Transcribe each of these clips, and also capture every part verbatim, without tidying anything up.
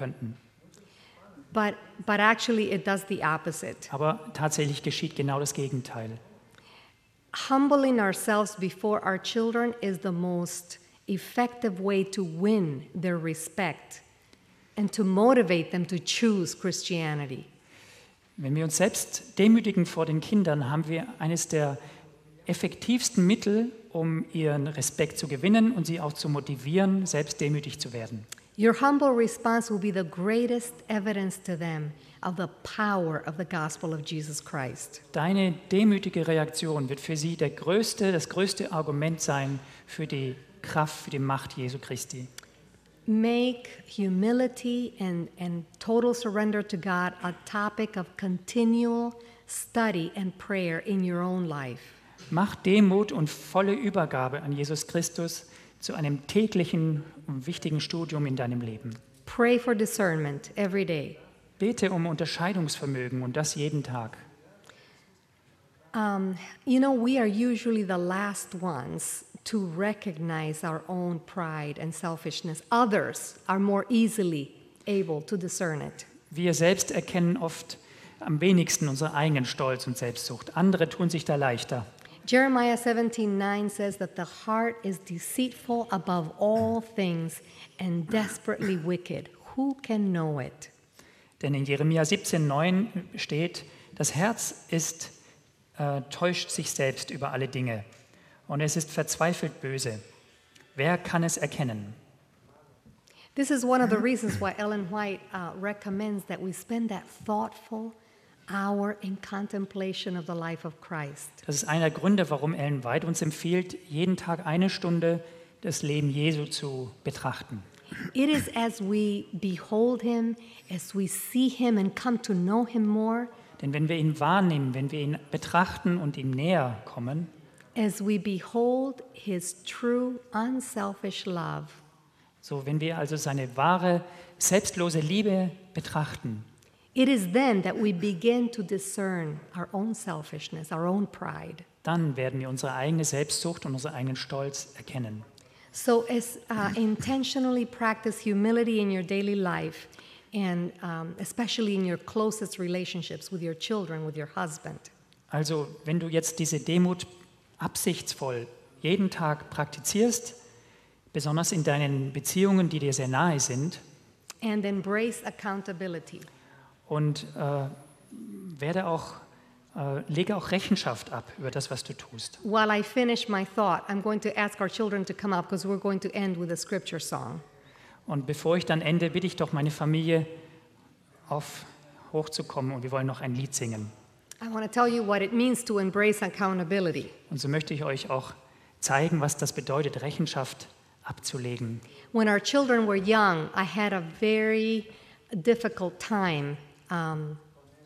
könnten. But, but actually it does the opposite. Aber tatsächlich geschieht genau das Gegenteil. Humbling ourselves before our children is the most effective way to win their respect and to motivate them to choose Christianity. Wenn wir uns selbst demütigen vor den Kindern, haben wir eines der effektivsten Mittel, um ihren Respekt zu gewinnen und sie auch zu motivieren, selbst demütig zu werden. Your humble response will be the greatest evidence to them of the power of the gospel of Jesus Christ. Deine demütige Reaktion wird für sie der größte, das größte Argument sein für die Kraft, für die Macht Jesu Christi. Make humility and, and total surrender to God a topic of continual study and prayer in your own life. Mach Demut und volle Übergabe an Jesus Christus zu einem täglichen und wichtigen Studium in deinem Leben. Pray for discernment every day. Bete um Unterscheidungsvermögen und das jeden Tag. Um, you know, we are usually the last ones to recognize our own pride and selfishness. Others are more easily able to discern it. Wir selbst erkennen oft am wenigsten unseren eigenen Stolz und Selbstsucht. Andere tun sich da leichter. Jeremiah seventeen nine says that the heart is deceitful above all things and desperately wicked. Who can know it? Denn in Jeremia siebzehn neun steht, das Herz ist, äh, täuscht sich selbst über alle Dinge und es ist verzweifelt böse. Wer kann es erkennen? This is one of the reasons why Ellen White uh, recommends that we spend that thoughtful hour in contemplation of the life of Christ. Das ist einer der Gründe, warum Ellen White uns empfiehlt, jeden Tag eine Stunde das Leben Jesu zu betrachten. It is as we behold him, as we see him and come to know him more, Denn wenn wir ihn wahrnehmen, wenn wir ihn betrachten und ihm näher kommen, as we behold his true, unselfish love, so wenn wir also seine wahre, selbstlose Liebe betrachten, it is then that we begin to discern our own selfishness, our own pride. dann werden wir unsere eigene Selbstsucht und unseren eigenen Stolz erkennen. So as uh, intentionally practice humility in your daily life and um, especially in your closest relationships with your children, with your husband. Also wenn du jetzt diese Demut absichtsvoll jeden Tag praktizierst, besonders in deinen Beziehungen, die dir sehr nahe sind, And embrace accountability. und äh, werde auch, äh, lege auch Rechenschaft ab über das, was du tust. While I finish my thought, I'm going to ask our children to come up because we're going to end with a scripture song. Und bevor ich dann ende, bitte ich doch meine Familie, auf hochzukommen und wir wollen noch ein Lied singen. I want to tell you what it means to embrace accountability. Und so möchte ich euch auch zeigen, was das bedeutet, Rechenschaft abzulegen. When our children were young, I had a very difficult time um,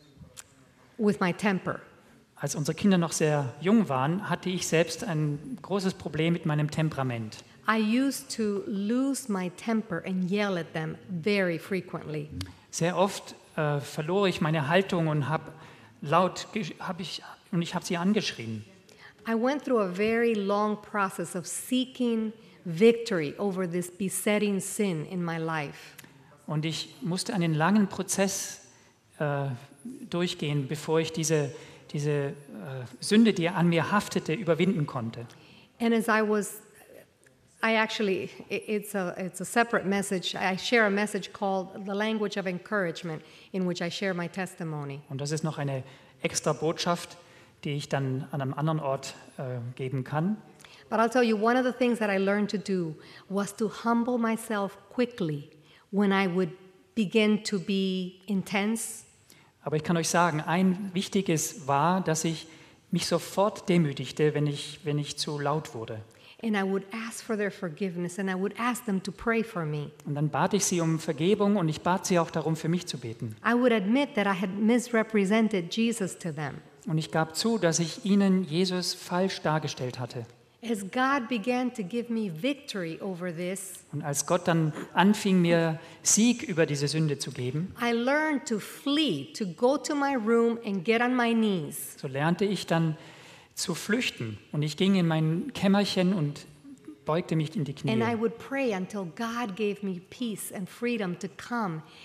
with my temper. Als unsere Kinder noch sehr jung waren, hatte ich selbst ein großes Problem mit meinem Temperament. I used to lose my temper and yell at them very frequently. Sehr oft äh, verlor ich meine Haltung und habe laut hab ich und ich habe sie angeschrien. I went through a very long process of seeking victory over this besetting sin in my life. Und ich musste einen langen Prozess äh, durchgehen, bevor ich diese diese äh, Sünde, die an mir haftete, überwinden konnte. And as I was, I actually, it's a, it's a separate message. I share a message called The Language of Encouragement, in which I share my testimony. Und das ist noch eine extra Botschaft, die ich dann an einem anderen Ort äh, geben kann. But I'll tell you, one of the things that I learned to do was to humble myself quickly when I would begin to be intense. Aber ich kann euch sagen, ein wichtiges war, dass ich mich sofort demütigte, wenn ich, wenn ich zu laut wurde. And I would ask for their forgiveness and I would ask them to pray for me. Und dann bat ich sie um Vergebung und ich bat sie auch darum, für mich zu beten. I would admit that I had misrepresented Jesus to them. Und ich gab zu, dass ich ihnen Jesus falsch dargestellt hatte. As God began to give me victory over this, Und als Gott dann anfing, mir Sieg über diese Sünde zu geben, I learned to flee, to go to my room and get on my knees. so lernte ich dann zu flüchten. Und ich ging in mein Kämmerchen und beugte mich in die And I Knie. would pray until God gave me peace and freedom to come